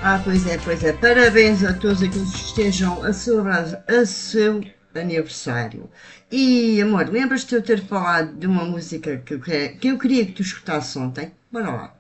Pois é, pois é. Parabéns a todos aqueles que estejam a celebrar a seu aniversário. E, amor, lembras-te de eu ter falado de uma música que eu queria que tu escutasse ontem? Bora lá.